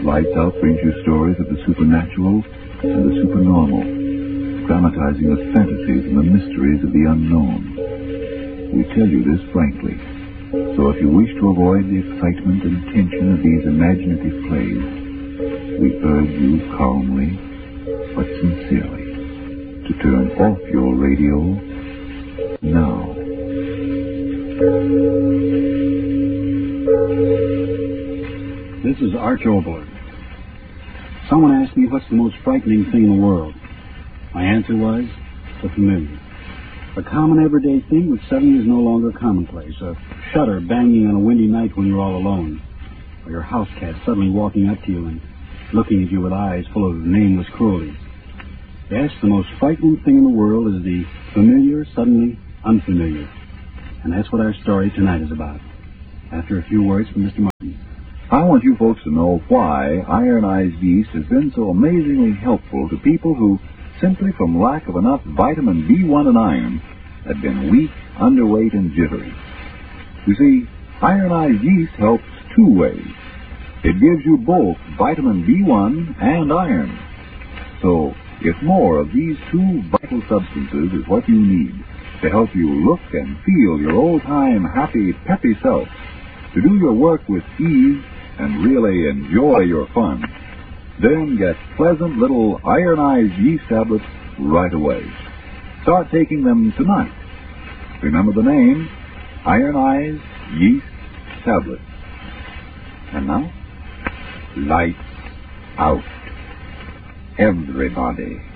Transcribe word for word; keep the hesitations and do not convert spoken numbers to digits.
Lights Out brings you stories of the supernatural and the supernormal, dramatizing the fantasies and the mysteries of the unknown. We tell you this frankly, so if you wish to avoid the excitement and tension of these imaginative plays, we urge you calmly but sincerely to turn off your radio now. This is Arch Oboler. Someone asked me what's the most frightening thing in the world. My answer was the familiar. A common everyday thing which suddenly is no longer commonplace. A shutter banging on a windy night when you're all alone. Or your house cat suddenly walking up to you and looking at you with eyes full of nameless cruelty. Yes, the most frightening thing in the world is the familiar suddenly unfamiliar. And that's what our story tonight is about. After a few words from Mister Martin. I want you folks to know why ironized yeast has been so amazingly helpful to people who, simply from lack of enough vitamin B one and iron, had been weak, underweight, and jittery. You see, ironized yeast helps two ways. It gives you both vitamin B one and iron. So, if more of these two vital substances is what you need to help you look and feel your old-time, happy, peppy self, to do your work with ease and really enjoy your fun, then get pleasant little ironized yeast tablets right away. Start taking them tonight. Remember the name, ironized yeast tablets. And now, lights out. Everybody.